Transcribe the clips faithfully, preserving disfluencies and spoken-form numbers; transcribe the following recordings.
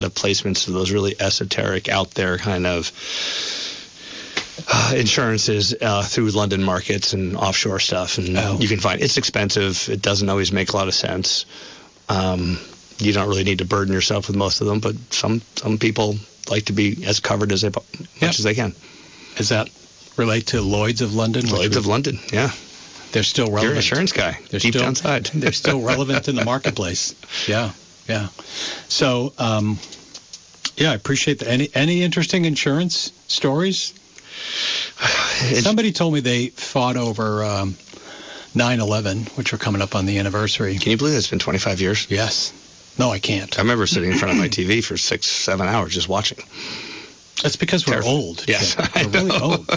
The placements of those really esoteric, out there kind of uh, insurances uh, through London markets and offshore stuff. And oh. you can find it's expensive. It doesn't always make a lot of sense. Um, you don't really need to burden yourself with most of them, but some some people like to be as covered as they, much yep. as they can. Does that relate to Lloyd's of London? Lloyd's of London, yeah. They're still relevant. You're an insurance guy, they're deep still, down inside. They're still relevant in the marketplace. Yeah, yeah. So, um, yeah, I appreciate that. Any, any interesting insurance stories? It's, Somebody told me they fought over um, nine eleven, which are coming up on the anniversary. Can you believe it's been twenty-five years? Yes. No, I can't. I remember sitting in front of my T V for six, seven hours just watching. That's because we're Careful. old. Yes, we're I really know. old.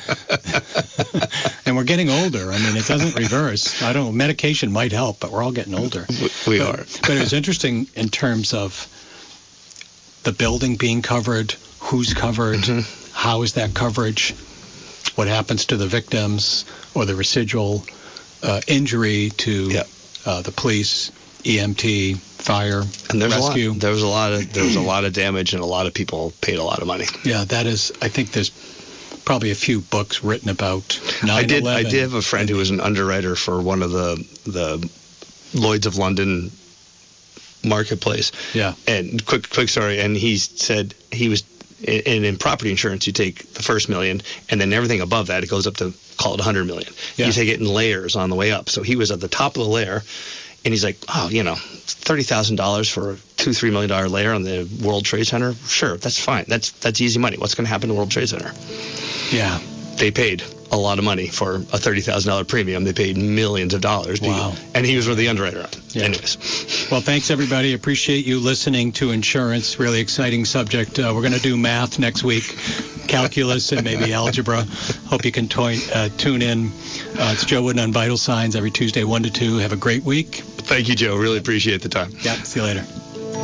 And we're getting older. I mean, it doesn't reverse. I don't know. Medication might help, but we're all getting older. We but, are. But it was interesting in terms of the building being covered, who's covered, mm-hmm. how is that coverage, what happens to the victims or the residual uh, injury to yep. uh, the police, E M T, fire, and there's rescue. A lot, there was a lot of there was a lot of damage, and a lot of people paid a lot of money. Yeah, that is. I think there's probably a few books written about nine eleven. I did. I did have a friend who was an underwriter for one of the the Lloyd's of London marketplace. Yeah. And quick quick story. And he said he was in, in property insurance. You take the first million, and then everything above that it goes up to call it one hundred million. Yeah. You take it in layers on the way up. So he was at the top of the layer. And he's like, oh, you know, thirty thousand dollars for a two, three million dollar layer on the World Trade Center. Sure, that's fine. That's that's easy money. What's going to happen to World Trade Center? Yeah, they paid a lot of money for a thirty thousand dollar premium. They paid millions of dollars. Wow. And he was with the underwriter. Yeah. Anyways. Well, thanks everybody. Appreciate you listening to insurance. Really exciting subject. Uh, we're going to do math next week, calculus and maybe algebra. Hope you can toy, uh, tune in. Uh, it's Joe Wooden on Vital Signs every Tuesday, one to two. Have a great week. Thank you, Joe. Really appreciate the time. Yeah. See you later.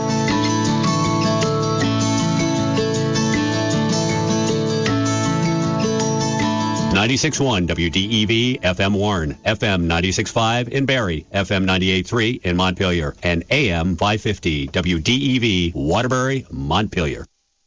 ninety-six point one W D E V F M Warren, F M ninety-six point five in Barrie, F M ninety-eight point three in Montpelier, and A M five fifty W D E V Waterbury, Montpelier.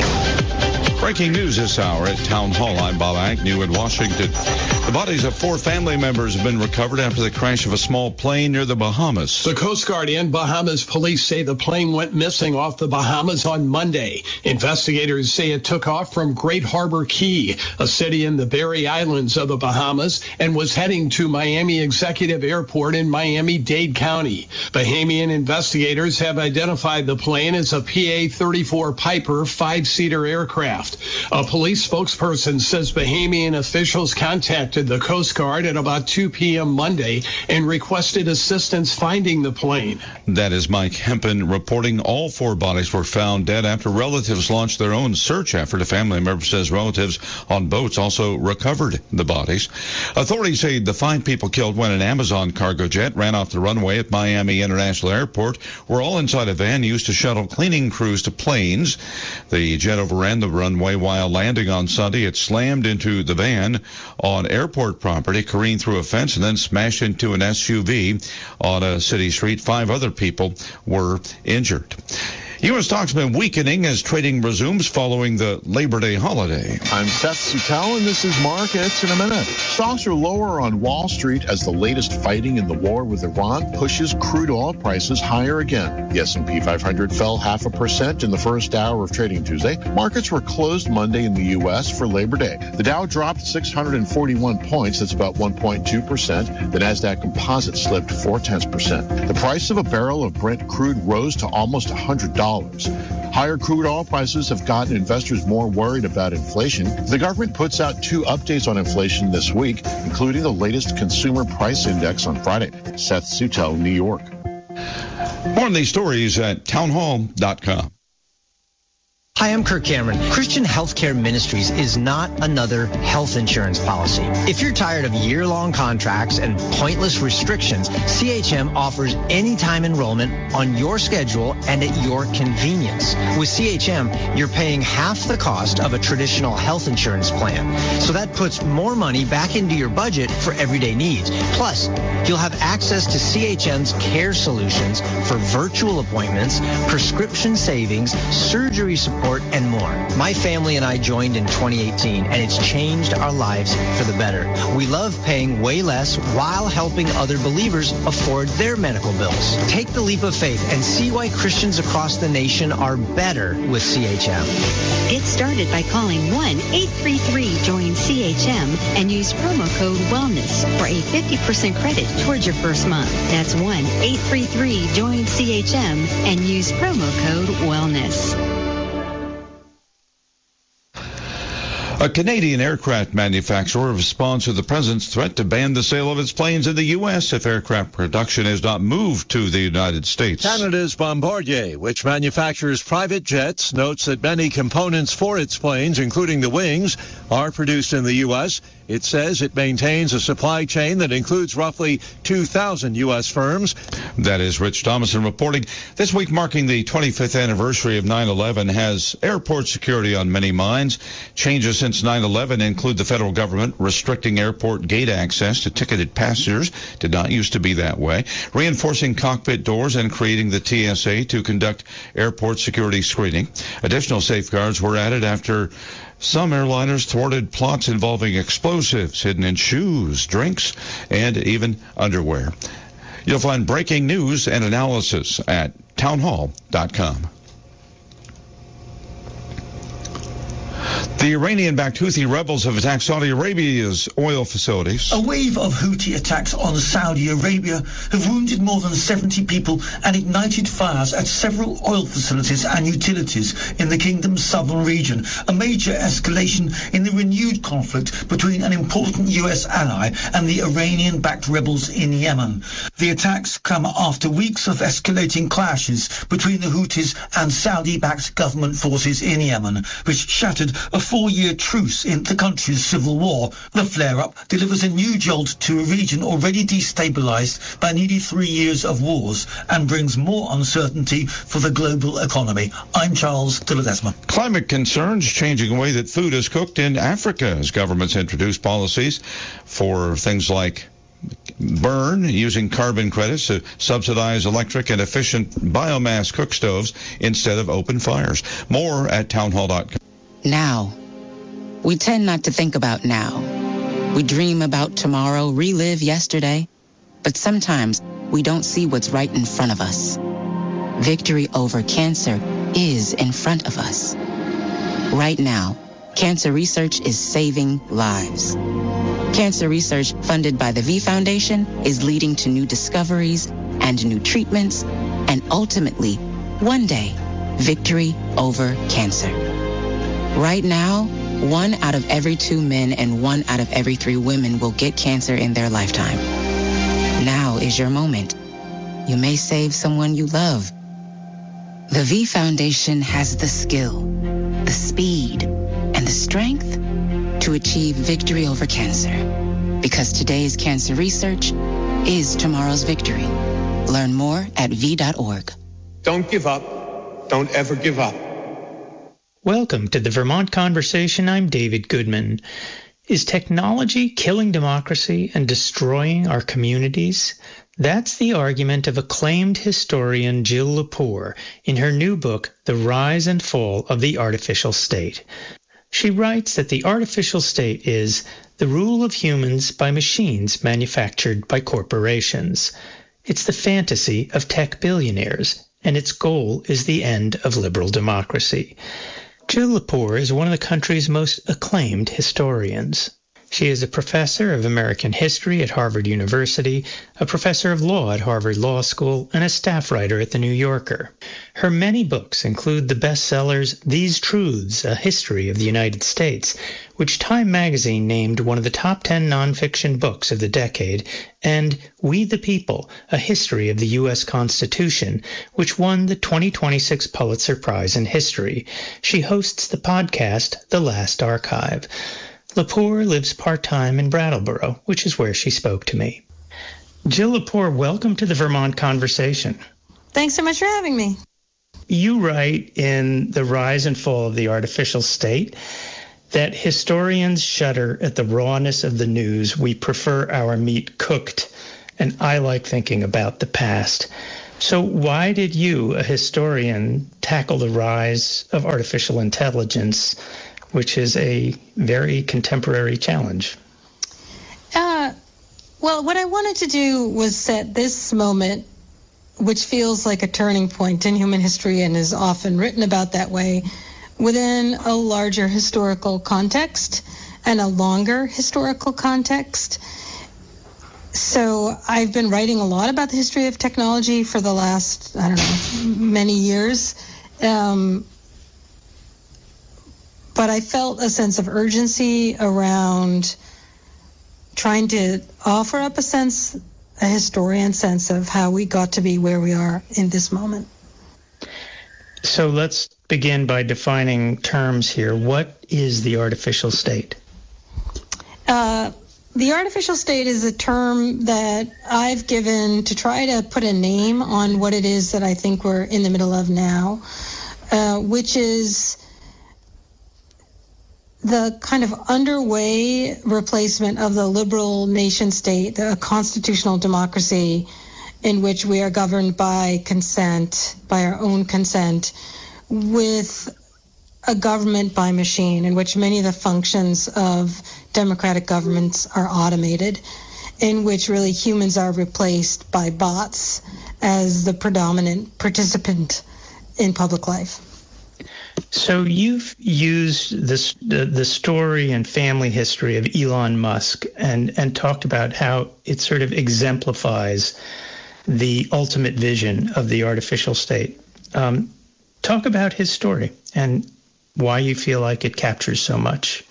Breaking news this hour at Town Hall. I'm Bob Agnew in Washington. The bodies of four family members have been recovered after the crash of a small plane near the Bahamas. The Coast Guard and Bahamas police say the plane went missing off the Bahamas on Monday. Investigators say it took off from Great Harbor Key, a city in the Berry Islands of the Bahamas, and was heading to Miami Executive Airport in Miami-Dade County. Bahamian investigators have identified the plane as a P A thirty-four Piper five-seater aircraft. A police spokesperson says Bahamian officials contacted the Coast Guard at about two p.m. Monday and requested assistance finding the plane. That is Mike Hempen reporting. All four bodies were found dead after relatives launched their own search effort. A family member says relatives on boats also recovered the bodies. Authorities say the five people killed when an Amazon cargo jet ran off the runway at Miami International Airport were all inside a van used to shuttle cleaning crews to planes. The jet overran the runway while landing on Sunday. It slammed into the van on airport property, careened through a fence, and then smashed into an S U V on a city street. Five other people were injured. U S stocks have been weakening as trading resumes following the Labor Day holiday. I'm Seth Sutell, and this is Markets in a Minute. Stocks are lower on Wall Street as the latest fighting in the war with Iran pushes crude oil prices higher again. The S and P five hundred fell half a percent in the first hour of trading Tuesday. Markets were closed Monday in the U S for Labor Day. The Dow dropped six hundred forty-one points. That's about one point two percent. The Nasdaq Composite slipped four tenths percent. The price of a barrel of Brent crude rose to almost one hundred dollars. Higher crude oil prices have gotten investors more worried about inflation. The government puts out two updates on inflation this week, including the latest consumer price index on Friday. Seth Sutell, New York. More on these stories at townhall dot com. Hi, I'm Kirk Cameron. Christian Healthcare Ministries is not another health insurance policy. If you're tired of year-long contracts and pointless restrictions, C H M offers anytime enrollment on your schedule and at your convenience. With C H M, you're paying half the cost of a traditional health insurance plan. So that puts more money back into your budget for everyday needs. Plus, you'll have access to C H M's care solutions for virtual appointments, prescription savings, surgery support, and more. My family and I joined in twenty eighteen, and it's changed our lives for the better. We love paying way less while helping other believers afford their medical bills. Take the leap of faith and see why Christians across the nation are better with C H M. Get started by calling one eight three three join C H M and use promo code WELLNESS for a fifty percent credit towards your first month. That's one eight three three join C H M and use promo code WELLNESS. A Canadian aircraft manufacturer responds to the president's threat to ban the sale of its planes in the U S if aircraft production is not moved to the United States. Canada's Bombardier, which manufactures private jets, notes that many components for its planes, including the wings, are produced in the U S. It says it maintains a supply chain that includes roughly two thousand U S firms. That is Rich Thomason reporting. This week marking the twenty-fifth anniversary of nine eleven has airport security on many minds. Changes since nine eleven include the federal government restricting airport gate access to ticketed passengers. Did not used to be that way. Reinforcing cockpit doors and creating the T S A to conduct airport security screening. Additional safeguards were added after some airliners thwarted plots involving explosives hidden in shoes, drinks, and even underwear. You'll find breaking news and analysis at townhall dot com. The Iranian-backed Houthi rebels have attacked Saudi Arabia's oil facilities. A wave of Houthi attacks on Saudi Arabia have wounded more than seventy people and ignited fires at several oil facilities and utilities in the kingdom's southern region, a major escalation in the renewed conflict between an important U S ally and the Iranian-backed rebels in Yemen. The attacks come after weeks of escalating clashes between the Houthis and Saudi-backed government forces in Yemen, which shattered a four-year truce in the country's civil war. The flare-up delivers a new jolt to a region already destabilized by nearly three years of wars and brings more uncertainty for the global economy. I'm Charles de Ledesma. Climate concerns changing the way that food is cooked in Africa as governments introduce policies for things like burn, using carbon credits to subsidize electric and efficient biomass cook stoves instead of open fires. More at townhall dot com. Now. We tend not to think about now. We dream about tomorrow, relive yesterday, but sometimes we don't see what's right in front of us. Victory over cancer is in front of us. Right now, cancer research is saving lives. Cancer research funded by the V Foundation is leading to new discoveries and new treatments, and ultimately, one day, victory over cancer. Right now, one out of every two men and one out of every three women will get cancer in their lifetime. Now is your moment. You may save someone you love. The V Foundation has the skill, the speed, and the strength to achieve victory over cancer. Because today's cancer research is tomorrow's victory. Learn more at v dot org. Don't give up. Don't ever give up. Welcome to the Vermont Conversation. I'm David Goodman. Is technology killing democracy and destroying our communities? That's the argument of acclaimed historian Jill Lepore in her new book, The Rise and Fall of the Artificial State. She writes that the artificial state is the rule of humans by machines manufactured by corporations. It's the fantasy of tech billionaires, and its goal is the end of liberal democracy. Jill Lepore is one of the country's most acclaimed historians. She is a professor of American history at Harvard University, a professor of law at Harvard Law School, and a staff writer at The New Yorker. Her many books include the bestsellers These Truths, A History of the United States, which Time magazine named one of the top ten nonfiction books of the decade, and We the People, A History of the U S Constitution, which won the twenty twenty-six Pulitzer Prize in History. She hosts the podcast The Last Archive. Lepore lives part-time in Brattleboro, which is where she spoke to me. Jill Lepore, welcome to the Vermont Conversation. Thanks so much for having me. You write in The Rise and Fall of the Artificial State that historians shudder at the rawness of the news. We prefer our meat cooked, and I like thinking about the past. So why did you, a historian, tackle the rise of artificial intelligence, which is a very contemporary challenge? Uh, well, what I wanted to do was set this moment, which feels like a turning point in human history and is often written about that way, within a larger historical context and a longer historical context. So I've been writing a lot about the history of technology for the last, I don't know, many years. Um, But I felt a sense of urgency around trying to offer up a sense, a historian sense of how we got to be where we are in this moment. So let's begin by defining terms here. What is the artificial state? Uh, the artificial state is a term that I've given to try to put a name on what it is that I think we're in the middle of now, uh, which is the kind of underway replacement of the liberal nation state, the constitutional democracy in which we are governed by consent, by our own consent, with a government by machine in which many of the functions of democratic governments are automated, in which really humans are replaced by bots as the predominant participant in public life. So you've used this the, the story and family history of Elon Musk and, and talked about how it sort of exemplifies the ultimate vision of the artificial state. Um, talk about his story and why you feel like it captures so much.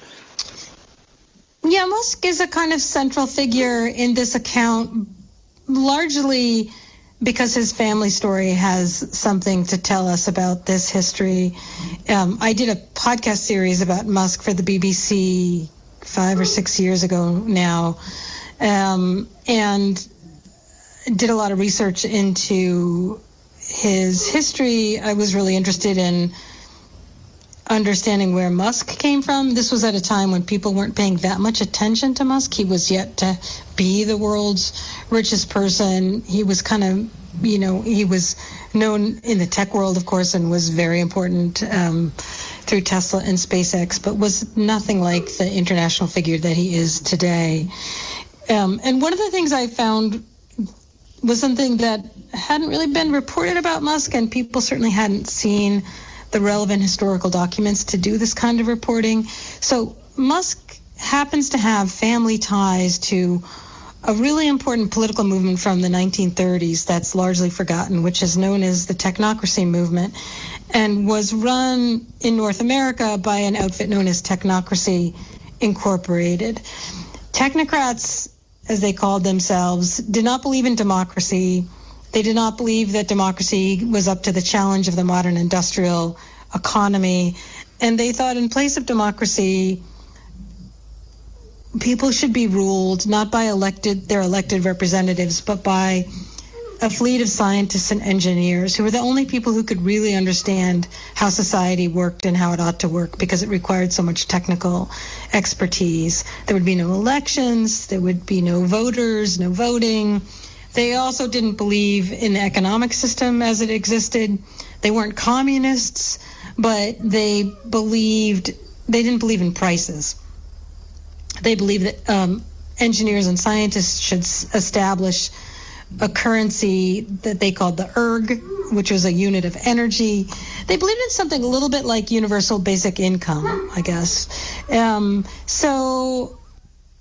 Yeah, Musk is a kind of central figure in this account, largely because his family story has something to tell us about this history. Um, I did a podcast series about Musk for the B B C five or six years ago now, um, and did a lot of research into his history. I was really interested in understanding where Musk came from. This was at a time when people weren't paying that much attention to Musk. He was yet to be the world's richest person. He was kind of, you know, he was known in the tech world, of course, and was very important um, through Tesla and SpaceX, but was nothing like the international figure that he is today. Um, and one of the things I found was something that hadn't really been reported about Musk, and people certainly hadn't seen the relevant historical documents to do this kind of reporting. So Musk happens to have family ties to a really important political movement from the nineteen thirties that's largely forgotten, which is known as the technocracy movement, and was run in North America by an outfit known as Technocracy Incorporated. Technocrats, as they called themselves, did not believe in democracy. They did not believe that democracy was up to the challenge of the modern industrial economy. And they thought in place of democracy, people should be ruled not by elected their elected representatives, but by a fleet of scientists and engineers who were the only people who could really understand how society worked and how it ought to work, because it required so much technical expertise. There would be no elections, there would be no voters, no voting. They also didn't believe in the economic system as it existed. They weren't communists, but they believed, they didn't believe in prices. They believed that um, engineers and scientists should s- establish a currency that they called the erg, which was a unit of energy. They believed in something a little bit like universal basic income, I guess. Um, so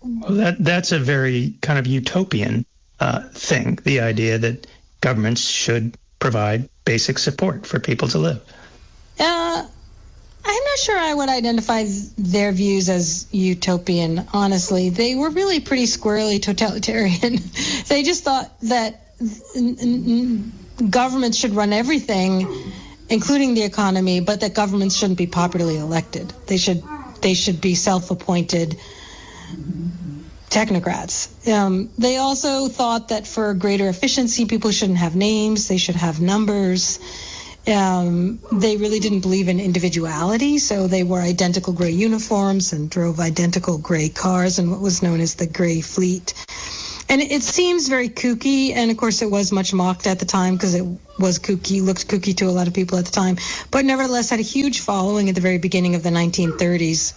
Well, that that's a very kind of utopian uh, thing, the idea that governments should provide basic support for people to live. Uh, I'm not sure I would identify their views as utopian, honestly. They were really pretty squarely totalitarian. They just thought that governments should run everything, including the economy, but that governments shouldn't be popularly elected. They should they should be self-appointed technocrats. Um, they also thought that for greater efficiency, people shouldn't have names, they should have numbers. Um, they really didn't believe in individuality, so they wore identical gray uniforms and drove identical gray cars in what was known as the Gray Fleet. And it seems very kooky, and of course it was much mocked at the time because it was kooky, looked kooky to a lot of people at the time, but nevertheless had a huge following at the very beginning of the nineteen thirties.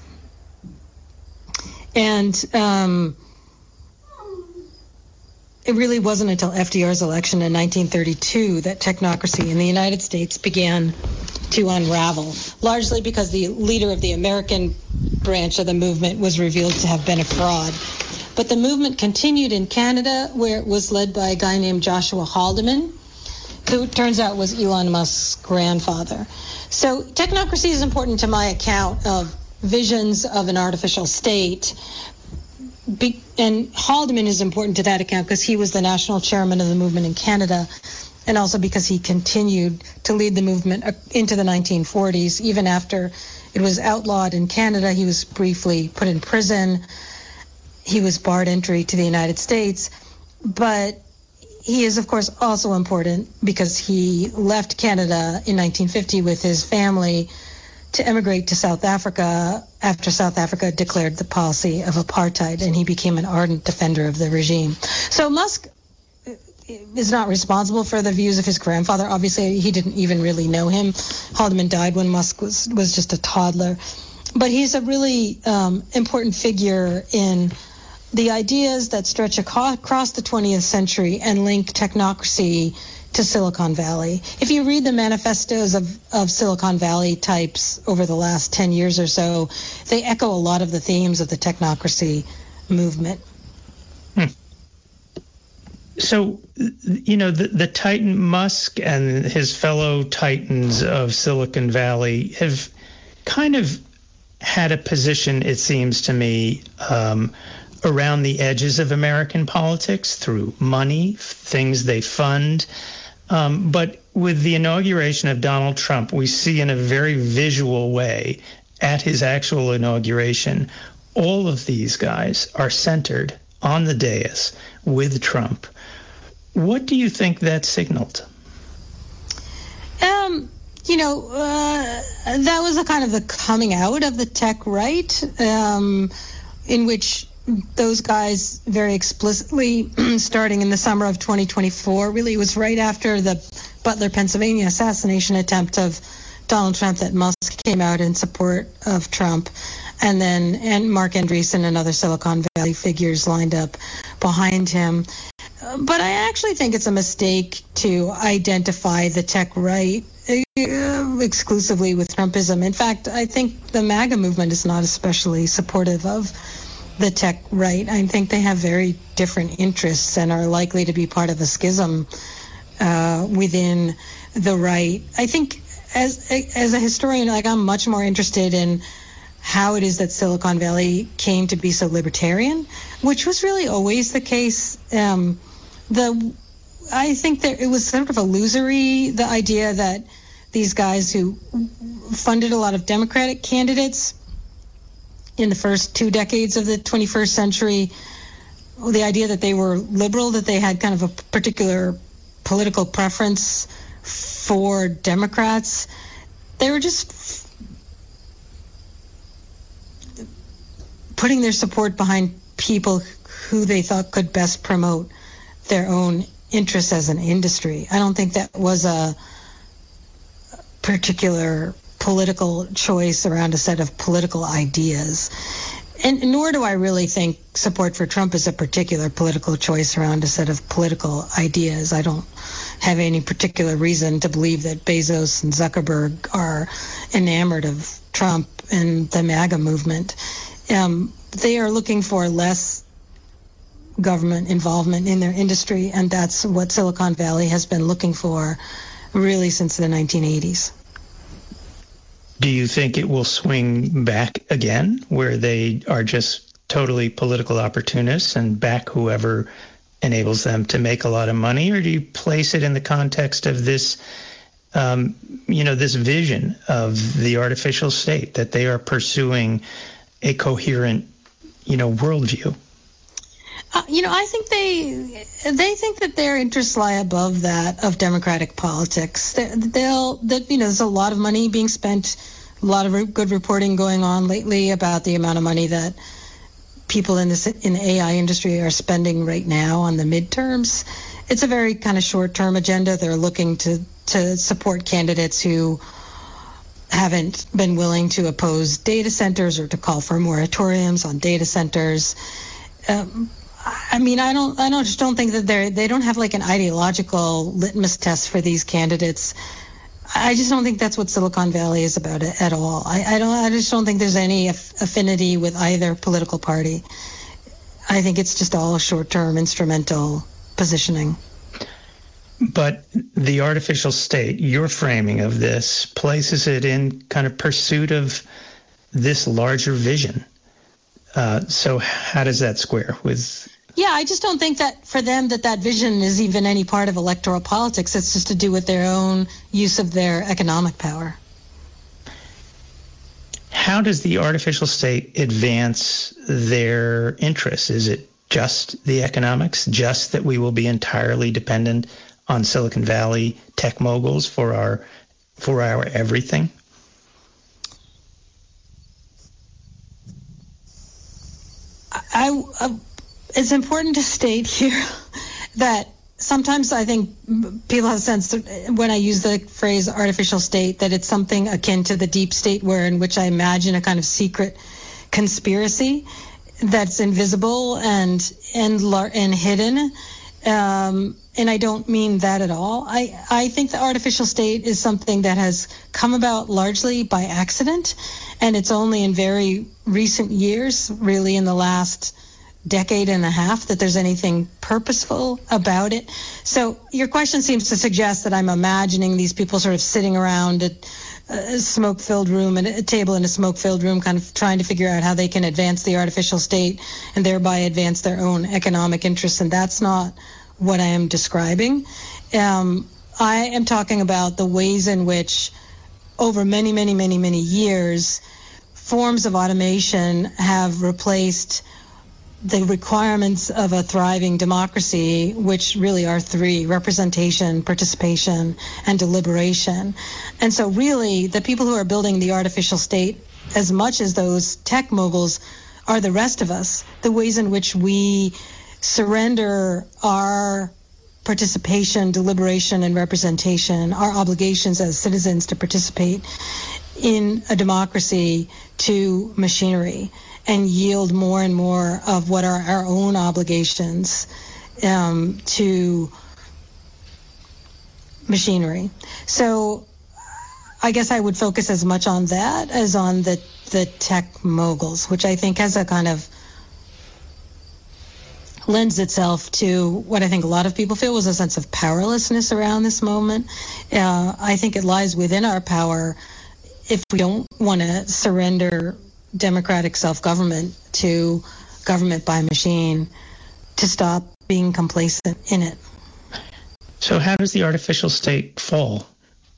And um, it really wasn't until F D R's election in nineteen thirty-two that technocracy in the United States began to unravel, largely because the leader of the American branch of the movement was revealed to have been a fraud. But the movement continued in Canada, where it was led by a guy named Joshua Haldeman, who it turns out was Elon Musk's grandfather. So technocracy is important to my account of visions of an artificial state. Be- and Haldeman is important to that account because he was the national chairman of the movement in Canada, and also because he continued to lead the movement into the nineteen forties. Even after it was outlawed in Canada, he was briefly put in prison. He was barred entry to the United States, but he is, of course, also important because he left Canada in nineteen fifty with his family to emigrate to South Africa after South Africa declared the policy of apartheid, and he became an ardent defender of the regime. So Musk is not responsible for the views of his grandfather. Obviously, he didn't even really know him. Haldeman died when Musk was, was just a toddler. But he's a really um, important figure in the ideas that stretch across the twentieth century and link technocracy to Silicon Valley. If you read the manifestos of, of Silicon Valley types over the last ten years or so, they echo a lot of the themes of the technocracy movement. Hmm. So, you know, the, the Titan Musk and his fellow Titans of Silicon Valley have kind of had a position, it seems to me, um, around the edges of American politics through money, things they fund. Um, but with the inauguration of Donald Trump, we see in a very visual way at his actual inauguration, all of these guys are centered on the dais with Trump. What do you think that signaled? Um, you know, uh, that was a kind of the coming out of the tech right, um, in which those guys very explicitly, starting in the summer of twenty twenty-four, really it was right after the Butler, Pennsylvania assassination attempt of Donald Trump that Musk came out in support of Trump. And then and Mark Andreessen and other Silicon Valley figures lined up behind him. But I actually think it's a mistake to identify the tech right uh, exclusively with Trumpism. In fact, I think the MAGA movement is not especially supportive of the tech right. I think they have very different interests and are likely to be part of a schism uh, within the right. I think as as a historian, like I'm much more interested in how it is that Silicon Valley came to be so libertarian, which was really always the case. Um, the I think that it was sort of illusory, the idea that these guys who funded a lot of Democratic candidates in the first two decades of the twenty-first century, the idea that they were liberal, that they had kind of a particular political preference for Democrats, they were just putting their support behind people who they thought could best promote their own interests as an industry. I don't think that was a particular political choice around a set of political ideas. And nor do I really think support for Trump is a particular political choice around a set of political ideas. I don't have any particular reason to believe that Bezos and Zuckerberg are enamored of Trump and the MAGA movement. Um, they are looking for less government involvement in their industry, and that's what Silicon Valley has been looking for really since the nineteen eighties. Do you think it will swing back again, where they are just totally political opportunists and back whoever enables them to make a lot of money, or do you place it in the context of this, um, you know, this vision of the artificial state, that they are pursuing a coherent, you know, worldview? Uh, you know, I think they they think that their interests lie above that of democratic politics. They, they'll, that you know, there's a lot of money being spent, a lot of re- good reporting going on lately about the amount of money that people in this in the A I industry are spending right now on the midterms. It's a very kind of short-term agenda. They're looking to to support candidates who haven't been willing to oppose data centers or to call for moratoriums on data centers. Um, I mean, I don't, I don't, just don't think that they're, they don't have like an ideological litmus test for these candidates. I just don't think that's what Silicon Valley is about at all. I, I don't, I just don't think there's any aff- affinity with either political party. I think it's just all short-term instrumental positioning. But the artificial state, your framing of this, places it in kind of pursuit of this larger vision. Uh, so how does that square with? Yeah, I just don't think that for them that that vision is even any part of electoral politics. It's just to do with their own use of their economic power. How does the artificial state advance their interests? Is it just the economics, just that we will be entirely dependent on Silicon Valley tech moguls for our for our everything? I, uh, it's important to state here that sometimes I think people have a sense that when I use the phrase artificial state that it's something akin to the deep state, where in which I imagine a kind of secret conspiracy that's invisible and and and hidden. Um, and I don't mean that at all. I, I think the artificial state is something that has come about largely by accident, and it's only in very recent years, really in the last decade and a half, that there's anything purposeful about it. So your question seems to suggest that I'm imagining these people sort of sitting around a, a smoke-filled room, and a table in a smoke-filled room, kind of trying to figure out how they can advance the artificial state and thereby advance their own economic interests, and that's not what I am describing. Um, I am talking about the ways in which over many, many, many, many years, forms of automation have replaced the requirements of a thriving democracy, which really are three: representation, participation, and deliberation. And so really, the people who are building the artificial state, as much as those tech moguls, are the rest of us, the ways in which we surrender our participation, deliberation, and representation, our obligations as citizens to participate in a democracy to machinery, and yield more and more of what are our own obligations um, to machinery. So I guess I would focus as much on that as on the, the tech moguls, which I think has a kind of lends itself to what I think a lot of people feel was a sense of powerlessness around this moment. Uh, I think it lies within our power, if we don't want to surrender democratic self-government to government by machine, to stop being complacent in it. So how does the artificial state fall?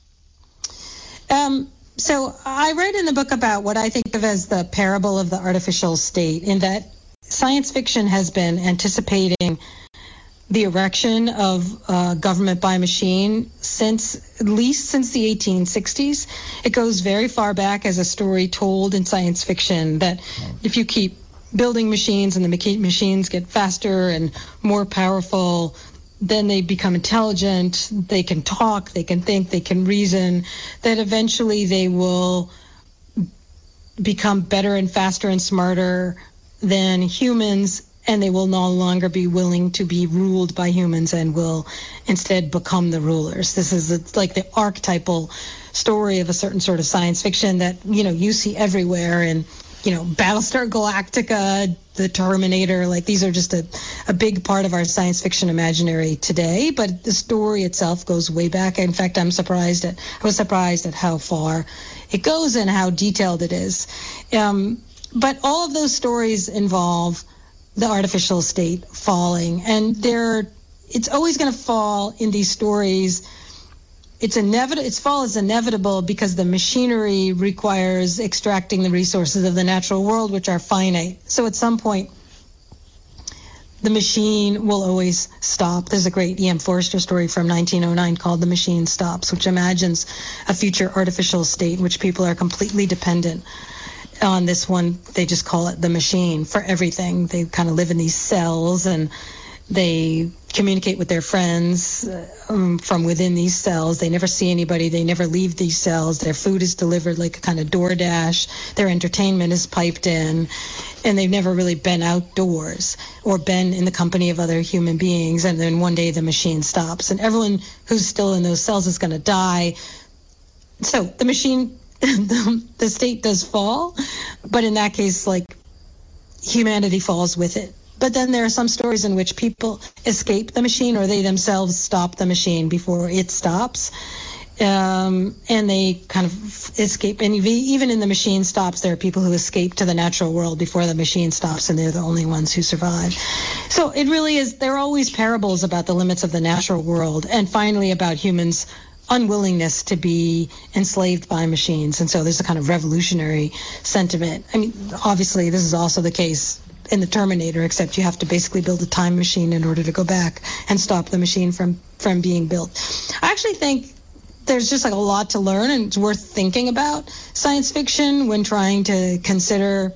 Um, so I write in the book about what I think of as the parable of the artificial state, in that science fiction has been anticipating the erection of uh, government by machine since, at least since the eighteen sixties. It goes very far back as a story told in science fiction that if you keep building machines and the machines get faster and more powerful, then they become intelligent, they can talk, they can think, they can reason, that eventually they will become better and faster and smarter than humans, and they will no longer be willing to be ruled by humans and will instead become the rulers. This is a, like the archetypal story of a certain sort of science fiction that, you know, you see everywhere in you know, Battlestar Galactica, the Terminator, like these are just a, a big part of our science fiction imaginary today. But the story itself goes way back. In fact, I'm surprised at, I was surprised at how far it goes and how detailed it is. Um, but all of those stories involve the artificial state falling, and they're, it's always going to fall in these stories. It's inevitable. Its fall is inevitable because the machinery requires extracting the resources of the natural world, which are finite. So at some point, the machine will always stop. There's a great E M Forster story from nineteen oh nine called The Machine Stops, which imagines a future artificial state in which people are completely dependent on this one. They just call it the machine for everything. They kind of live in these cells, and they communicate with their friends um, from within these cells. They never see anybody. They never leave these cells. Their food is delivered like a kind of DoorDash. Their entertainment is piped in, and they've never really been outdoors or been in the company of other human beings. And then one day the machine stops, and everyone who's still in those cells is going to die. So the machine, the, the state does fall, but in that case, like, humanity falls with it. But then there are some stories in which people escape the machine, or they themselves stop the machine before it stops. Um, and they kind of escape. And even in the machine stops, there are people who escape to the natural world before the machine stops, and they're the only ones who survive. So it really is, there are always parables about the limits of the natural world, and finally about humans' unwillingness to be enslaved by machines. And so there's a kind of revolutionary sentiment. I mean, obviously, this is also the case in the Terminator, except you have to basically build a time machine in order to go back and stop the machine from, from being built. I actually think there's just like a lot to learn, and it's worth thinking about science fiction when trying to consider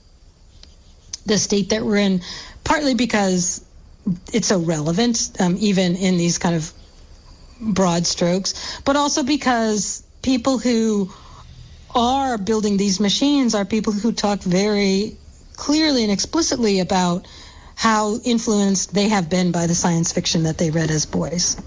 the state that we're in, partly because it's so relevant, um, even in these kind of broad strokes, but also because people who are building these machines are people who talk very clearly and explicitly about how influenced they have been by the science fiction that they read as boys.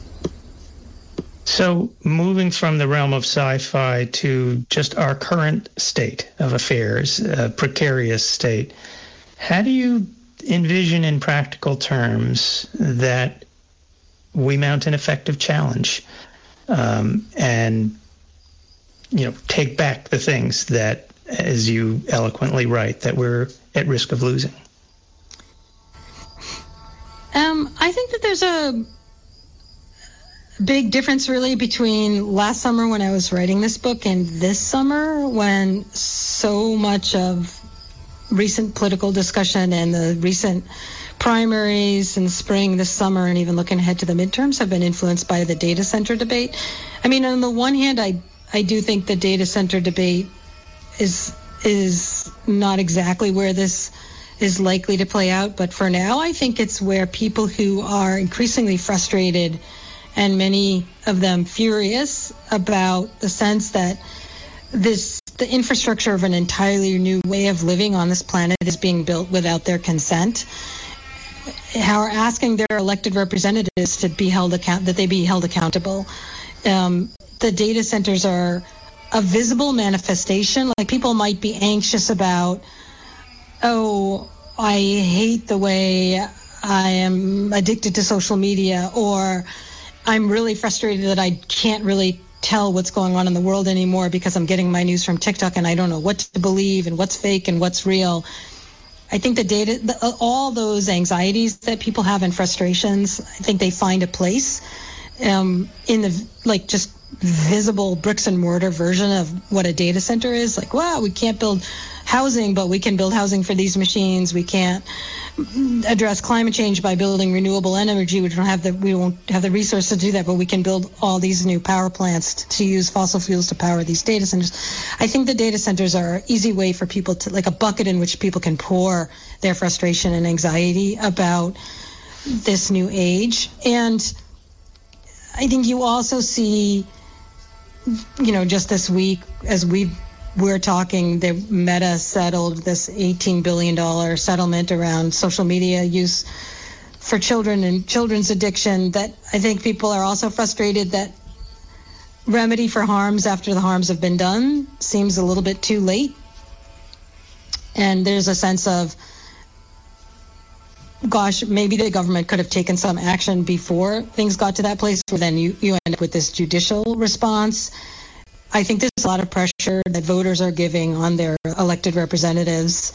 So moving from the realm of sci-fi to just our current state of affairs, a precarious state, how do you envision in practical terms that we mount an effective challenge um, and, you know, take back the things that, as you eloquently write, that we're at risk of losing? Um, I think that there's a big difference really between last summer when I was writing this book and this summer, when so much of recent political discussion and the recent primaries in the spring, this summer, and even looking ahead to the midterms have been influenced by the data center debate. I mean, on the one hand, I I do think the data center debate is is not exactly where this is likely to play out, but for now, I think it's where people who are increasingly frustrated, and many of them furious about the sense that this the infrastructure of an entirely new way of living on this planet is being built without their consent, how are asking their elected representatives to be held account that they be held accountable. Um, the data centers are a visible manifestation. Like, people might be anxious about, oh, I hate the way I am addicted to social media, or I'm really frustrated that I can't really tell what's going on in the world anymore because I'm getting my news from TikTok and I don't know what to believe and what's fake and what's real. I think the data, the, all those anxieties that people have and frustrations, I think they find a place um, in the, like, just visible bricks and mortar version of what a data center is. Like, wow, we can't build housing, but we can build housing for these machines. We can't address climate change by building renewable energy. We don't have the we won't have the resources to do that, but we can build all these new power plants to, to use fossil fuels to power these data centers. I think the data centers are an easy way for people to, like a bucket in which people can pour their frustration and anxiety about this new age. And I think you also see, you know, just this week, as we we're talking, the Meta settled this eighteen billion dollars settlement around social media use for children and children's addiction, that I think people are also frustrated that remedy for harms after the harms have been done seems a little bit too late. And there's a sense of, gosh, maybe the government could have taken some action before things got to that place where then you, you end up with this judicial response. I think there's a lot of pressure that voters are giving on their elected representatives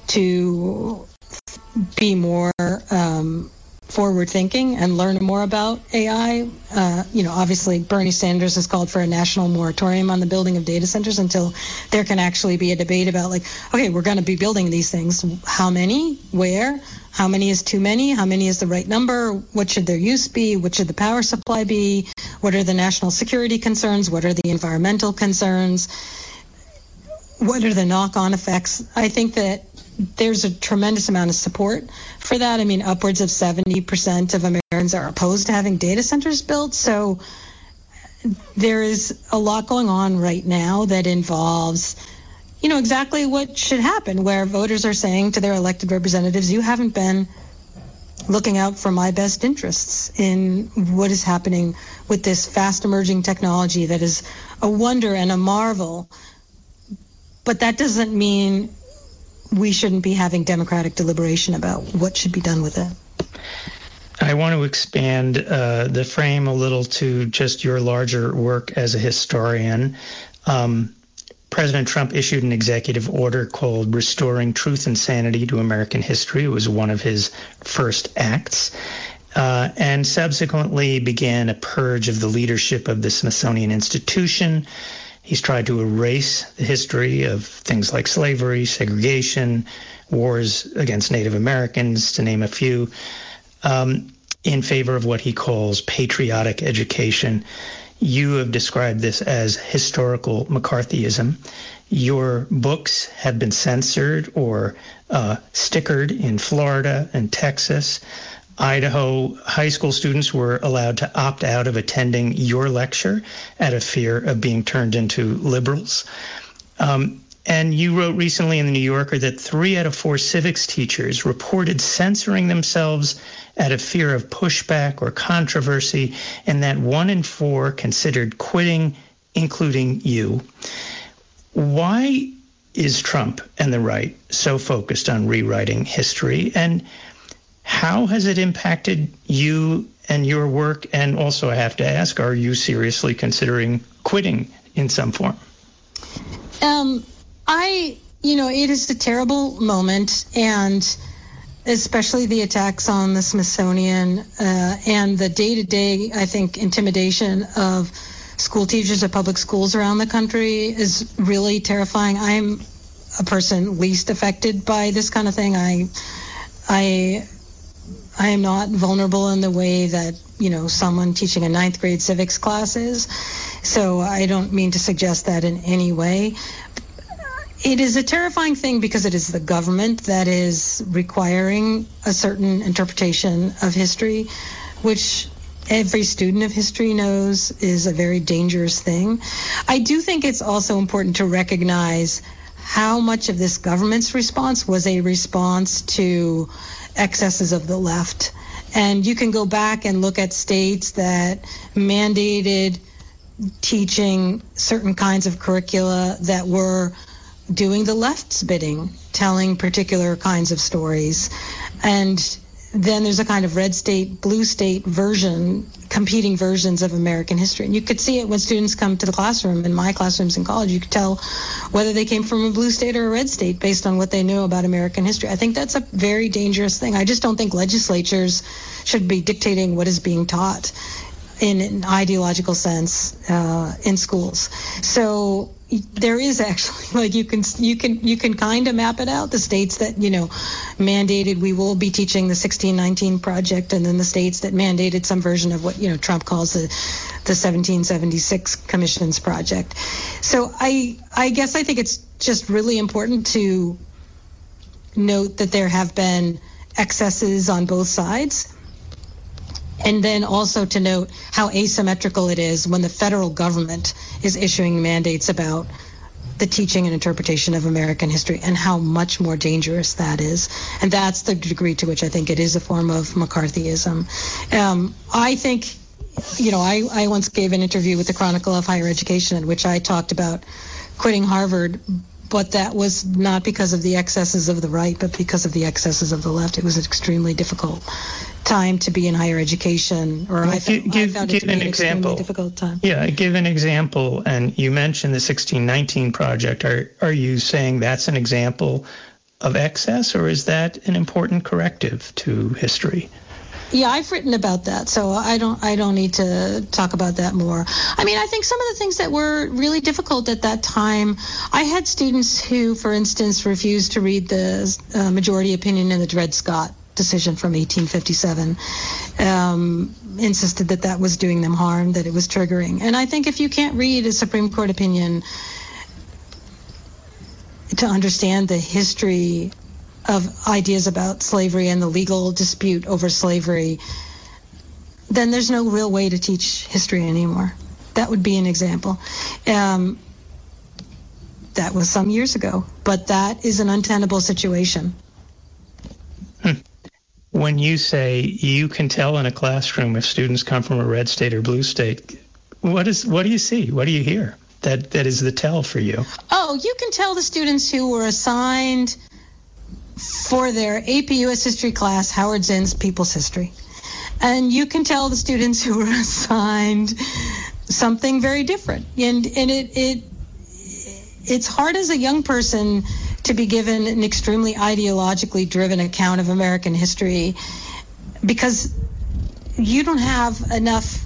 to be more um, forward-thinking and learn more about A I. Uh, you know, obviously, Bernie Sanders has called for a national moratorium on the building of data centers until there can actually be a debate about, like, okay, we're going to be building these things. How many? Where? How many is too many? How many is the right number? What should their use be? What should the power supply be? What are the national security concerns? What are the environmental concerns? What are the knock-on effects? I think that there's a tremendous amount of support for that. I mean, upwards of seventy percent of Americans are opposed to having data centers built. So there is a lot going on right now that involves, you know, exactly what should happen, where voters are saying to their elected representatives, you haven't been looking out for my best interests in what is happening with this fast emerging technology that is a wonder and a marvel. But that doesn't mean we shouldn't be having democratic deliberation about what should be done with it. I want to expand uh, the frame a little to just your larger work as a historian. Um, President Trump issued an executive order called Restoring Truth and Sanity to American History. It was one of his first acts, uh, and subsequently began a purge of the leadership of the Smithsonian Institution. He's tried to erase the history of things like slavery, segregation, wars against Native Americans, to name a few, um, in favor of what he calls patriotic education. You have described this as historical McCarthyism. Your books have been censored or uh, stickered in Florida and Texas. Idaho high school students were allowed to opt out of attending your lecture out of fear of being turned into liberals. Um, and you wrote recently in the New Yorker that three out of four civics teachers reported censoring themselves out of fear of pushback or controversy, and that one in four considered quitting, including you. Why is Trump and the right so focused on rewriting history, and how has it impacted you and your work? And also, I have to ask, are you seriously considering quitting in some form? Um, I, you know, it is a terrible moment, and especially the attacks on the Smithsonian uh, and the day-to-day, I think, intimidation of school teachers at public schools around the country is really terrifying. I'm a person least affected by this kind of thing. I, I, I am not vulnerable in the way that, you know, someone teaching a ninth grade civics class is. So I don't mean to suggest that in any way. It is a terrifying thing because it is the government that is requiring a certain interpretation of history, which every student of history knows is a very dangerous thing. I do think it's also important to recognize how much of this government's response was a response to excesses of the left. And you can go back and look at states that mandated teaching certain kinds of curricula that were doing the left's bidding, telling particular kinds of stories. And then there's a kind of red state, blue state version, competing versions of American history. And you could see it when students come to the classroom. In my classrooms in college, you could tell whether they came from a blue state or a red state based on what they knew about American history. I think that's a very dangerous thing. I just don't think legislatures should be dictating what is being taught in an ideological sense uh, in schools. So there is actually, like, you can you can you can kind of map it out. The states that, you know, mandated we will be teaching the sixteen nineteen project, and then the states that mandated some version of what, you know, Trump calls the the seventeen seventy-six Commissions project. So I I guess I think it's just really important to note that there have been excesses on both sides. And then also to note how asymmetrical it is when the federal government is issuing mandates about the teaching and interpretation of American history, and how much more dangerous that is. And that's the degree to which I think it is a form of McCarthyism. Um, I think, you know, I, I once gave an interview with the Chronicle of Higher Education in which I talked about quitting Harvard but that was not because of the excesses of the right, but because of the excesses of the left. It was an extremely difficult time to be in higher education, or well, I, found, give, I found give it to an be an example. extremely difficult time. Yeah, give an example. And you mentioned the sixteen nineteen project. Are are you saying that's an example of excess, or is that an important corrective to history? Yeah, I've written about that, so I don't I don't need to talk about that more. I mean, I think some of the things that were really difficult at that time, I had students who, for instance, refused to read the uh, majority opinion in the Dred Scott decision from eighteen fifty-seven, um, insisted that that was doing them harm, that it was triggering. And I think if you can't read a Supreme Court opinion to understand the history of ideas about slavery and the legal dispute over slavery, then there's no real way to teach history anymore. That would be an example. Um, that was some years ago, but that is an untenable situation. Hmm. When you say you can tell in a classroom if students come from a red state or blue state, what is what do you see? What do you hear? That that is the tell for you. Oh, you can tell the students who were assigned for their A P U S history class, Howard Zinn's People's History. And you can tell the students who were assigned something very different. And and it it it's hard as a young person to be given an extremely ideologically driven account of American history because you don't have enough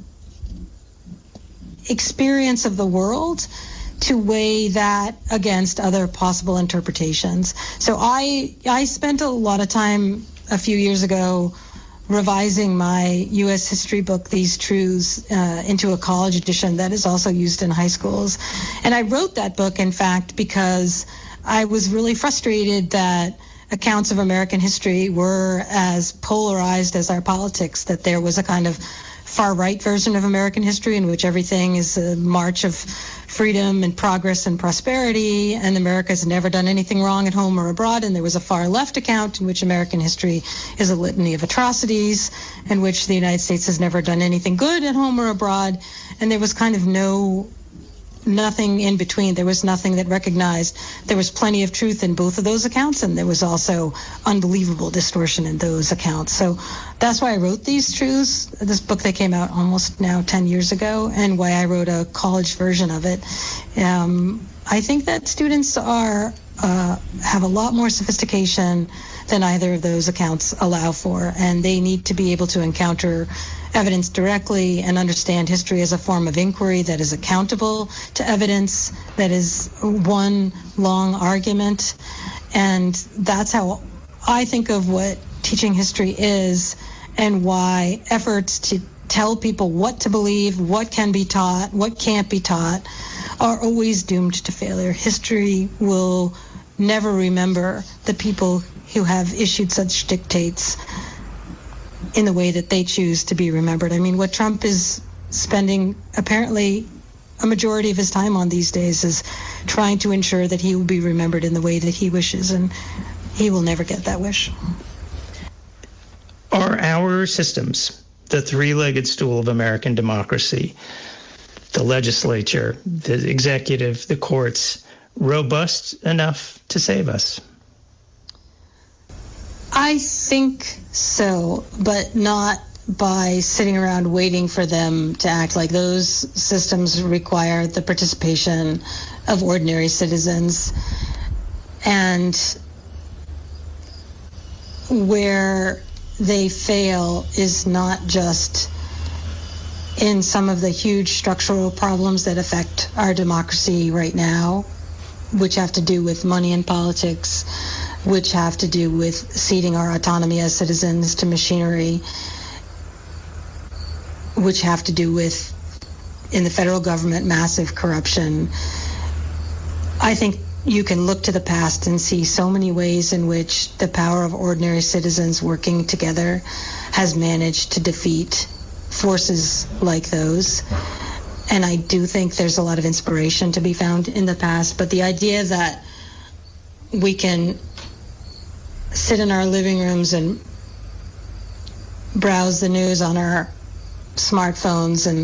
experience of the world to weigh that against other possible interpretations. So I I spent a lot of time a few years ago revising my U S history book, These Truths, uh, into a college edition that is also used in high schools. And I wrote that book, in fact, because I was really frustrated that accounts of American history were as polarized as our politics, that there was a kind of far-right version of American history in which everything is a march of freedom and progress and prosperity, and America has never done anything wrong at home or abroad, and there was a far-left account in which American history is a litany of atrocities, in which the United States has never done anything good at home or abroad, and there was kind of no nothing in between. There was nothing that recognized there was plenty of truth in both of those accounts, and there was also unbelievable distortion in those accounts. So that's why I wrote These Truths, this book that came out almost now ten years ago, and why I wrote a college version of it. Um, I think that students are uh, have a lot more sophistication than either of those accounts allow for, and they need to be able to encounter evidence directly and understand history as a form of inquiry that is accountable to evidence, that is one long argument. And that's how I think of what teaching history is, and why efforts to tell people what to believe, what can be taught, what can't be taught, are always doomed to failure. History will never remember the people who have issued such dictates in the way that they choose to be remembered. I mean, what Trump is spending apparently a majority of his time on these days is trying to ensure that he will be remembered in the way that he wishes, and he will never get that wish. Are our systems, the three-legged stool of American democracy, the legislature, the executive, the courts, robust enough to save us? I think so, but not by sitting around waiting for them to act. Like, those systems require the participation of ordinary citizens. And where they fail is not just in some of the huge structural problems that affect our democracy right now, which have to do with money in politics, which have to do with ceding our autonomy as citizens to machinery, which have to do with, in the federal government, massive corruption. I think you can look to the past and see so many ways in which the power of ordinary citizens working together has managed to defeat forces like those. And I do think there's a lot of inspiration to be found in the past, but the idea that we can sit in our living rooms and browse the news on our smartphones and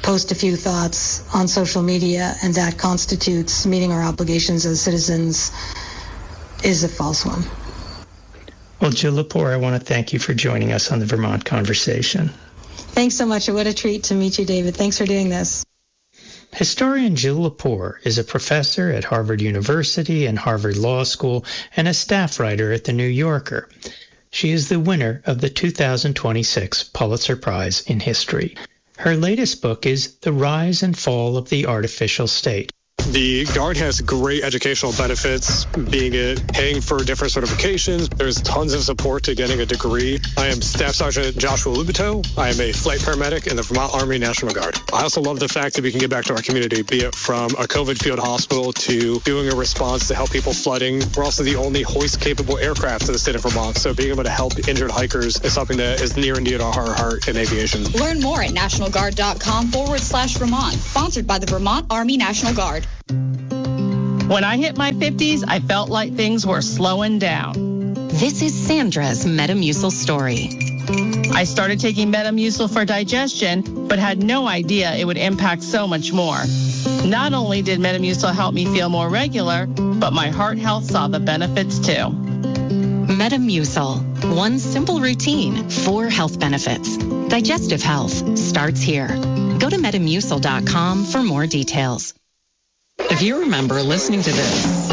post a few thoughts on social media and that constitutes meeting our obligations as citizens is a false one. Well, Jill Lepore, I want to thank you for joining us on the Vermont Conversation. Thanks so much. What a treat to meet you, David. Thanks for doing this. Historian Jill Lepore is a professor at Harvard University and Harvard Law School and a staff writer at The New Yorker. She is the winner of the two thousand twenty-six Pulitzer Prize in History. Her latest book is The Rise and Fall of the Artificial State. The Guard has great educational benefits, being it paying for different certifications. There's tons of support to getting a degree. I am Staff Sergeant Joshua Lubito. I am a flight paramedic in the Vermont Army National Guard. I also love the fact that we can give back to our community, be it from a COVID field hospital to doing a response to help people flooding. We're also the only hoist-capable aircraft in the state of Vermont, so being able to help injured hikers is something that is near and dear to our heart in aviation. Learn more at nationalguard.com forward slash Vermont, sponsored by the Vermont Army National Guard. When I hit my fifties, I felt like things were slowing down. This is Sandra's Metamucil story. I started taking Metamucil for digestion, but had no idea it would impact so much more. Not only did Metamucil help me feel more regular, but my heart health saw the benefits too. Metamucil, one simple routine, four health benefits. Digestive health starts here. Go to metamucil dot com for more details. If you remember listening to this,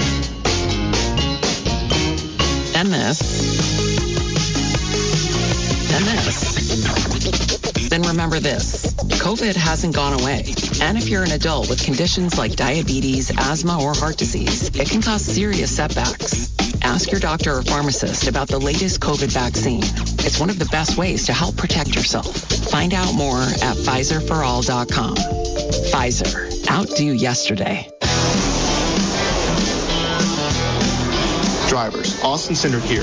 and this, and this, then remember this. COVID hasn't gone away. And if you're an adult with conditions like diabetes, asthma, or heart disease, it can cause serious setbacks. Ask your doctor or pharmacist about the latest COVID vaccine. It's one of the best ways to help protect yourself. Find out more at Pfizer for all dot com. Pfizer, outdo yesterday. Drivers, Austin Cindric here.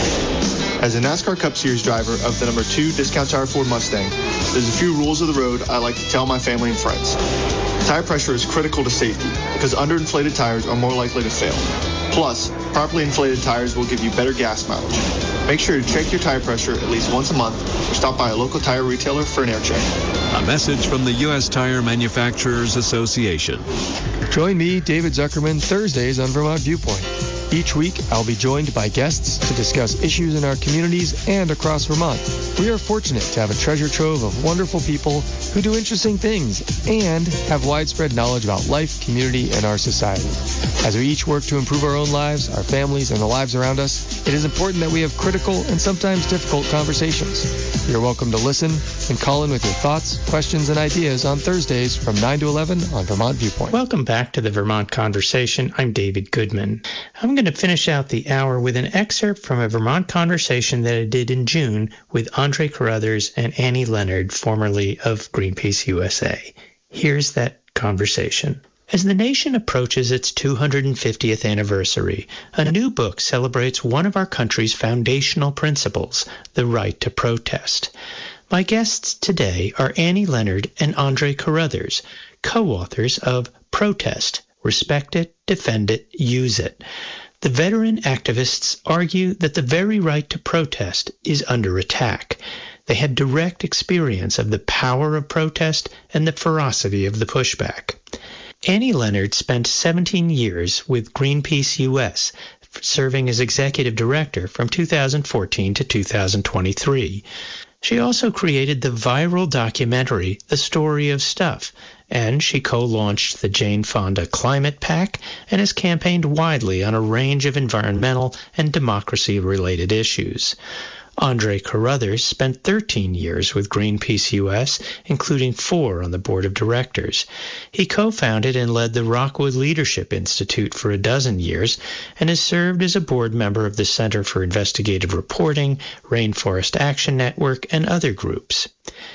As a NASCAR Cup Series driver of the number two Discount Tire Ford Mustang, there's a few rules of the road I like to tell my family and friends. Tire pressure is critical to safety because underinflated tires are more likely to fail. Plus, properly inflated tires will give you better gas mileage. Make sure to check your tire pressure at least once a month or stop by a local tire retailer for an air check. A message from the U S Tire Manufacturers Association. Join me, David Zuckerman, Thursdays on Vermont Viewpoint. Each week, I'll be joined by guests to discuss issues in our communities and across Vermont. We are fortunate to have a treasure trove of wonderful people who do interesting things and have widespread knowledge about life, community, and our society. As we each work to improve our own lives, our families, and the lives around us, it is important that we have critical and sometimes difficult conversations. You're welcome to listen and call in with your thoughts, questions, and ideas on Thursdays from nine to eleven on Vermont Viewpoint. Welcome back to the Vermont Conversation. I'm David Goodman. I'm going to finish out the hour with an excerpt from a Vermont Conversation that I did in June with Andre Carruthers and Annie Leonard, formerly of Greenpeace U S A. Here's that conversation. As the nation approaches its two hundred fiftieth anniversary, a new book celebrates one of our country's foundational principles, the right to protest. My guests today are Annie Leonard and Andre Carruthers, co-authors of Protest, Respect It, Defend It, Use It. The veteran activists argue that the very right to protest is under attack. They had direct experience of the power of protest and the ferocity of the pushback. Annie Leonard spent seventeen years with Greenpeace U S, serving as executive director from two thousand fourteen to two thousand twenty-three. She also created the viral documentary The Story of Stuff, and she co-launched the Jane Fonda Climate PAC and has campaigned widely on a range of environmental and democracy-related issues. Andre Carruthers spent thirteen years with Greenpeace U S, including four on the board of directors. He co-founded and led the Rockwood Leadership Institute for a dozen years and has served as a board member of the Center for Investigative Reporting, Rainforest Action Network, and other groups.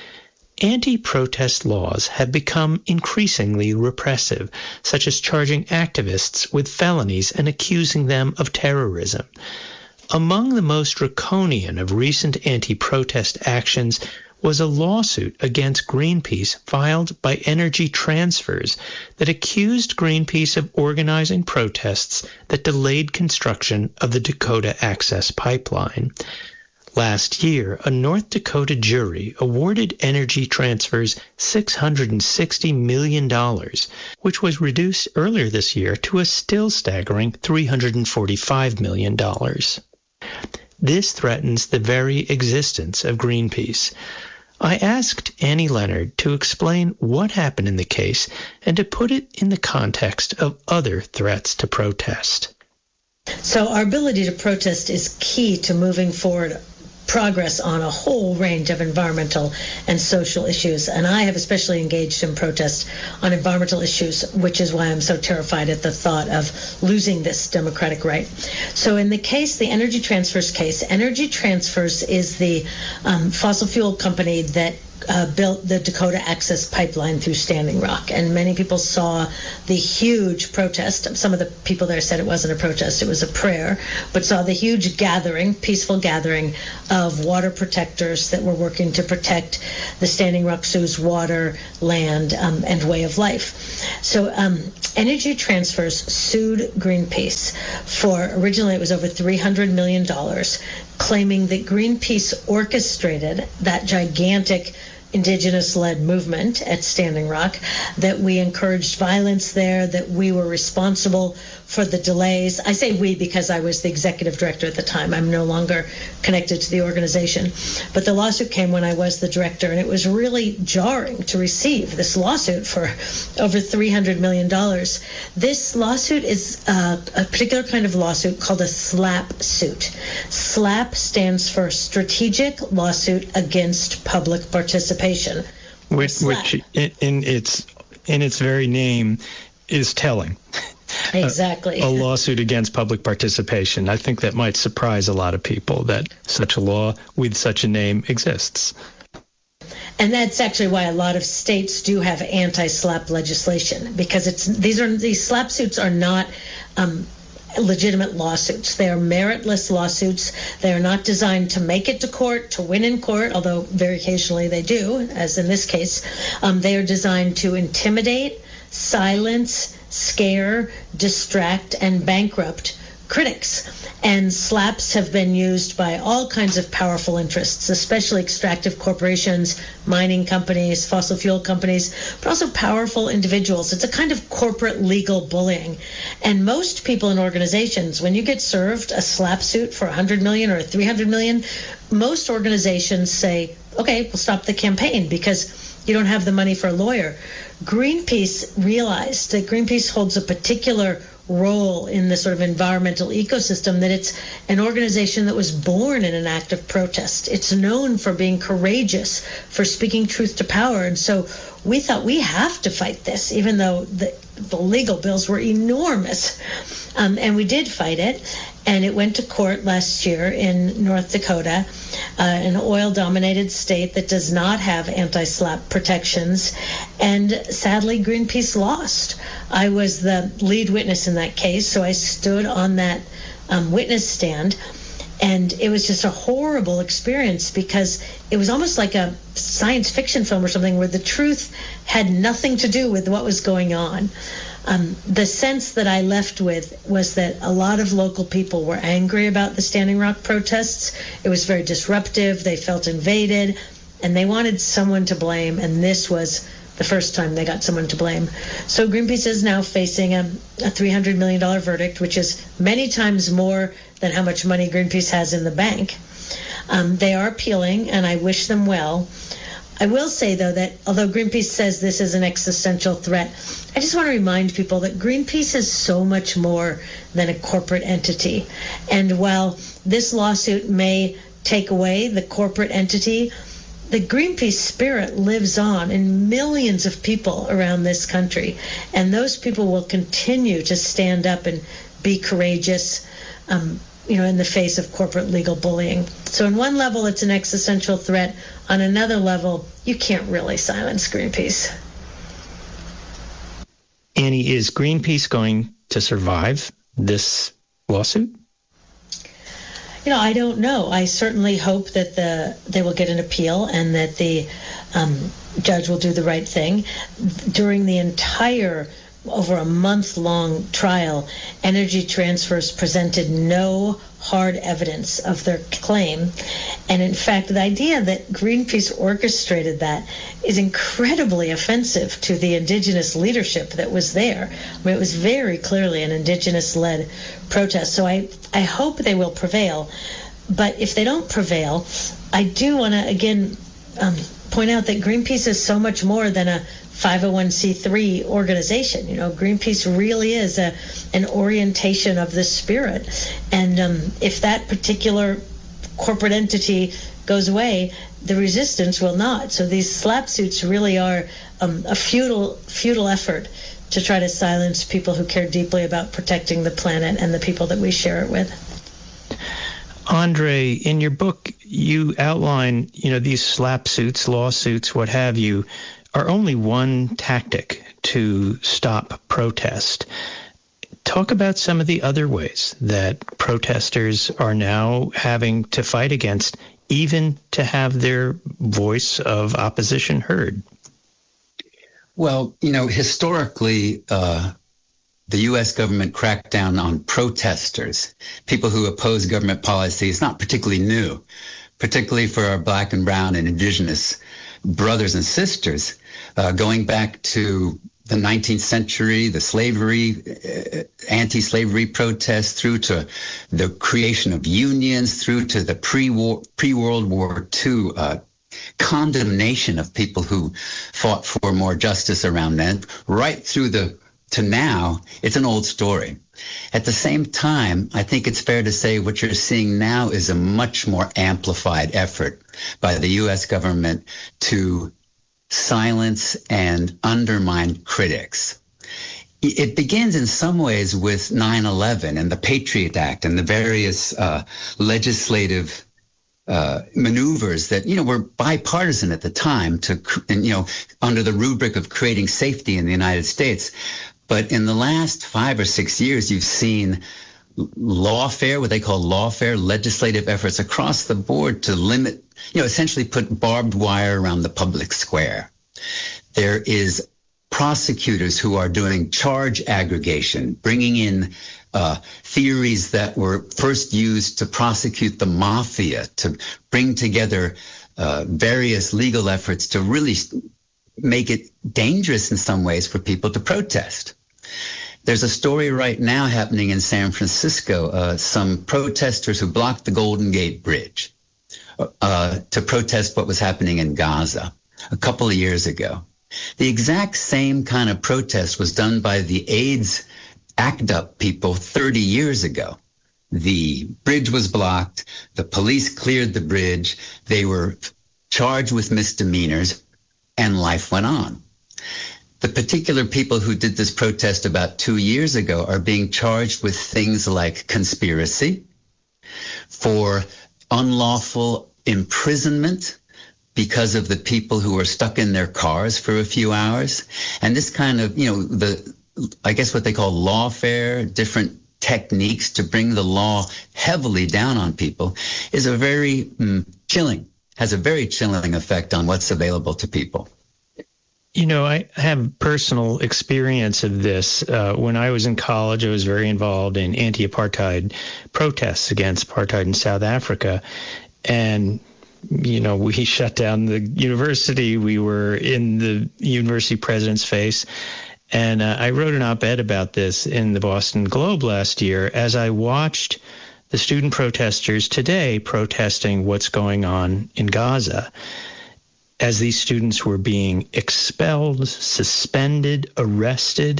Anti-protest laws have become increasingly repressive, such as charging activists with felonies and accusing them of terrorism. Among the most draconian of recent anti-protest actions was a lawsuit against Greenpeace filed by Energy Transfers that accused Greenpeace of organizing protests that delayed construction of the Dakota Access Pipeline. Last year, a North Dakota jury awarded Energy Transfers six hundred sixty million dollars, which was reduced earlier this year to a still staggering three hundred forty-five million dollars. This threatens the very existence of Greenpeace. I asked Annie Leonard to explain what happened in the case and to put it in the context of other threats to protest. So our ability to protest is key to moving forward progress on a whole range of environmental and social issues. And I have especially engaged in protest on environmental issues, which is why I'm so terrified at the thought of losing this democratic right. So in the case, the Energy Transfers case, Energy Transfers is the um, fossil fuel company that Uh, built the Dakota Access Pipeline through Standing Rock. And many people saw the huge protest. Some of the people there said it wasn't a protest, it was a prayer, but saw the huge gathering, peaceful gathering of water protectors that were working to protect the Standing Rock Sioux's water, land, um, and way of life. So um, Energy Transfers sued Greenpeace for, originally it was over three hundred million dollars, claiming that Greenpeace orchestrated that gigantic indigenous-led movement at Standing Rock, that we encouraged violence there, that we were responsible for the delays. I say we because I was the executive director at the time. I'm no longer connected to the organization. But the lawsuit came when I was the director, and it was really jarring to receive this lawsuit for over three hundred million dollars. This lawsuit is uh, a particular kind of lawsuit called a SLAPP suit. SLAPP stands for Strategic Lawsuit Against Public Participation. Which, which in, in its in its very name is telling. Exactly. A, a lawsuit against public participation. I think that might surprise a lot of people that such a law with such a name exists. And that's actually why a lot of states do have anti-SLAPP legislation, because it's these are these SLAPP suits are not um, legitimate lawsuits. They are meritless lawsuits. They are not designed to make it to court, to win in court, although very occasionally they do, as in this case. Um, they are designed to intimidate, silence, scare, distract, and bankrupt critics. And SLAPPs have been used by all kinds of powerful interests, especially extractive corporations, mining companies, fossil fuel companies, but also powerful individuals. It's a kind of corporate legal bullying. And most people in organizations, when you get served a SLAPP suit for one hundred million dollars or three hundred million dollars, most organizations say, okay, we'll stop the campaign because you don't have the money for a lawyer. Greenpeace realized that Greenpeace holds a particular role in the sort of environmental ecosystem, that it's an organization that was born in an act of protest. It's known for being courageous, for speaking truth to power. And so we thought we have to fight this, even though the, the legal bills were enormous. Um, and we did fight it. And it went to court last year in North Dakota, uh, an oil-dominated state that does not have anti-SLAPP protections. And sadly, Greenpeace lost. I was the lead witness in that case, so I stood on that um, witness stand. And it was just a horrible experience because it was almost like a science fiction film or something where the truth had nothing to do with what was going on. Um, the sense that I left with was that a lot of local people were angry about the Standing Rock protests. It was very disruptive. They felt invaded, and they wanted someone to blame, and this was the first time they got someone to blame. So Greenpeace is now facing a, a three hundred million dollars verdict, which is many times more than how much money Greenpeace has in the bank. Um, they are appealing, and I wish them well. I will say, though, that although Greenpeace says this is an existential threat, I just want to remind people that Greenpeace is so much more than a corporate entity. And while this lawsuit may take away the corporate entity, the Greenpeace spirit lives on in millions of people around this country. And those people will continue to stand up and be courageous, um, you know, in the face of corporate legal bullying. So on one level, it's an existential threat. On another level, you can't really silence Greenpeace. Annie, is Greenpeace going to survive this lawsuit? You know, I don't know. I certainly hope that the they will get an appeal and that the um, judge will do the right thing. During the entire over a month-long trial, Energy Transfers presented no hard evidence of their claim. And in fact, the idea that Greenpeace orchestrated that is incredibly offensive to the indigenous leadership that was there. I mean, it was very clearly an indigenous-led protest. So I, I hope they will prevail. But if they don't prevail, I do want to, again, um, point out that Greenpeace is so much more than a five oh one c three organization. You know, Greenpeace really is a an orientation of the spirit. And um, if that particular corporate entity goes away, the resistance will not. So these SLAPP suits really are um, a futile, futile effort to try to silence people who care deeply about protecting the planet and the people that we share it with. Andre, in your book, you outline, you know, these SLAPP suits, lawsuits, what have you, are only one tactic to stop protest. Talk about some of the other ways that protesters are now having to fight against, even to have their voice of opposition heard. Well, you know, historically, uh, the U S government crackdown on protesters, people who oppose government policy, is not particularly new, particularly for our black and brown and indigenous brothers and sisters. Uh, going back to the nineteenth century, the slavery, uh, anti-slavery protests, through to the creation of unions, through to the pre-war, pre-World War Two uh, condemnation of people who fought for more justice around then, right through the to now, it's an old story. At the same time, I think it's fair to say what you're seeing now is a much more amplified effort by the U S government to silence and undermine critics. It begins in some ways with nine eleven and the Patriot Act and the various uh, legislative uh, maneuvers that, you know, were bipartisan at the time to, and, you know, under the rubric of creating safety in the United States. But in the last five or six years, you've seen lawfare, what they call lawfare, legislative efforts across the board to limit, you know, essentially put barbed wire around the public square. There is prosecutors who are doing charge aggregation, bringing in uh, theories that were first used to prosecute the mafia, to bring together uh, various legal efforts to really make it dangerous in some ways for people to protest. There's a story right now happening in San Francisco, uh, some protesters who blocked the Golden Gate Bridge uh, to protest what was happening in Gaza a couple of years ago. The exact same kind of protest was done by the AIDS ACT UP people thirty years ago. The bridge was blocked, the police cleared the bridge, they were charged with misdemeanors, and life went on. The particular people who did this protest about two years ago are being charged with things like conspiracy, for unlawful imprisonment because of the people who were stuck in their cars for a few hours. And this kind of, you know, the, I guess what they call lawfare, different techniques to bring the law heavily down on people, is a very mm, chilling, has a very chilling effect on what's available to people. You know, I have personal experience of this. Uh, when I was in college, I was very involved in anti-apartheid protests against apartheid in South Africa. And, you know, we shut down the university. We were in the university president's face. And uh, I wrote an op-ed about this in the Boston Globe last year as I watched the student protesters today protesting what's going on in Gaza. As these students were being expelled, suspended, arrested,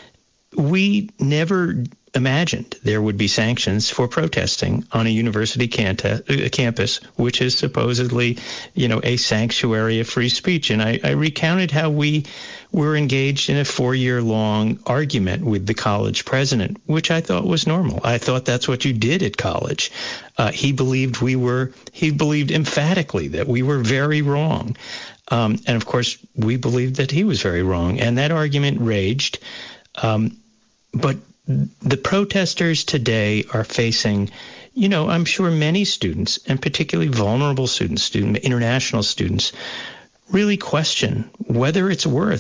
we never imagined there would be sanctions for protesting on a university canta- campus, which is supposedly, you know, a sanctuary of free speech. And I, I recounted how we were engaged in a four-year-long argument with the college president, which I thought was normal. I thought that's what you did at college. Uh, he believed we were, he believed emphatically that we were very wrong. Um, and of course, we believed that he was very wrong. And that argument raged. Um, but the protesters today are facing, you know, I'm sure many students, and particularly vulnerable students, student, international students, really question whether it's worth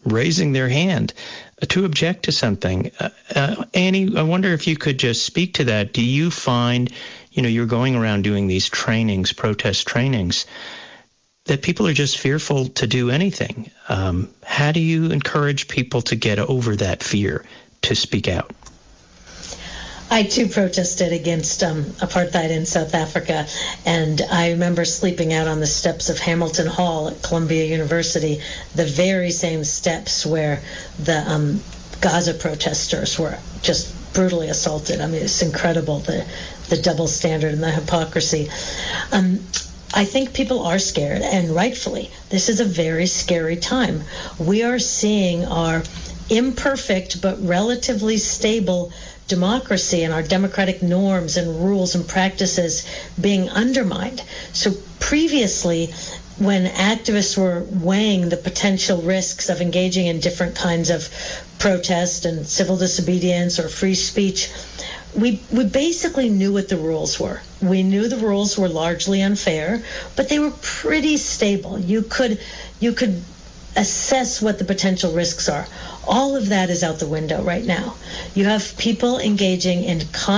raising their hand to object to something. Uh, uh, Annie, I wonder if you could just speak to that. Do you find, you know, you're going around doing these trainings, protest trainings, that people are just fearful to do anything? Um, how do you encourage people to get over that fear to speak out? I, too, protested against um, apartheid in South Africa, and I remember sleeping out on the steps of Hamilton Hall at Columbia University, the very same steps where the um, Gaza protesters were just brutally assaulted. I mean, it's incredible, the, the double standard and the hypocrisy. Um, I think people are scared, and rightfully. This is a very scary time. We are seeing our imperfect but relatively stable democracy and our democratic norms and rules and practices being undermined. So previously, when activists were weighing the potential risks of engaging in different kinds of protest and civil disobedience or free speech, we we basically knew what the rules were. We knew the rules were largely unfair, but they were pretty stable. You could you could assess what the potential risks are. All of that is out the window right now. You have people engaging in con-